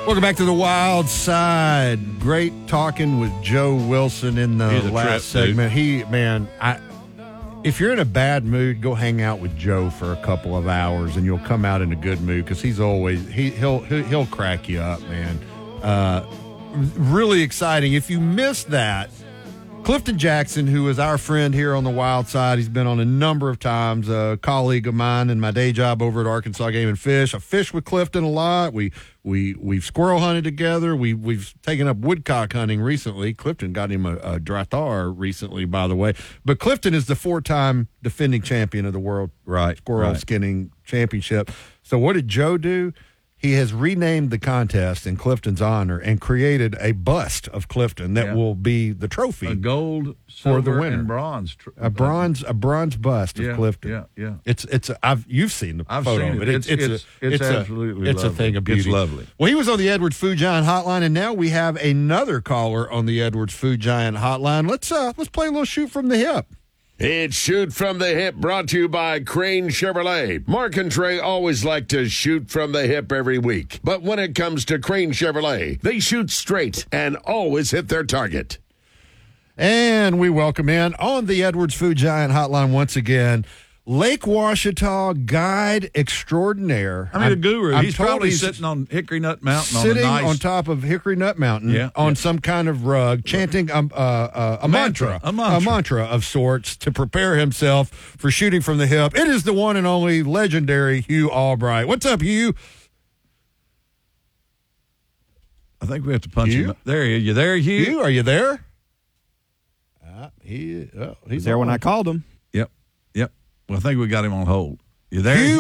Welcome back to the Wild Side. Great talking with Joe Wilson in the last segment. If you're in a bad mood, go hang out with Joe for a couple of hours, and you'll come out in a good mood because he'll crack you up, man. Really exciting. If you missed that, Clifton Jackson, who is our friend here on the Wild Side, he's been on a number of times, a colleague of mine in my day job over at Arkansas Game and Fish. I fish with Clifton a lot. We've squirrel hunted together. We've taken up woodcock hunting recently. Clifton got him a Drathar recently, by the way. But Clifton is the 4-time defending champion of the world squirrel skinning championship. So what did Joe do? He has renamed the contest in Clifton's honor and created a bust of Clifton that will be the trophy. A gold, silver, for the winner. and bronze. A bronze bust of Clifton. Yeah. You've seen the I've photo seen of it. It's absolutely it's lovely. a thing of beauty. It's lovely. Well, he was on the Edwards Food Giant hotline, and now we have another caller on the Edwards Food Giant hotline. Let's play a little shoot from the hip. It's Shoot from the Hip, brought to you by Crane Chevrolet. Mark and Trey always like to shoot from the hip every week. But when it comes to Crane Chevrolet, they shoot straight and always hit their target. And we welcome in on the Edwards Food Giant hotline once again, Lake Ouachita guide extraordinaire. The guru. He's probably sitting on Hickory Nut Mountain. Sitting on top of Hickory Nut Mountain on some kind of rug, chanting a mantra of sorts to prepare himself for shooting from the hip. It is the one and only legendary Hugh Albright. What's up, Hugh? I think we have to punch him. There he is. You there, Hugh? Hugh, are you there? He's there when I called him. Yep. Well, I think we got him on hold. You there? Hugh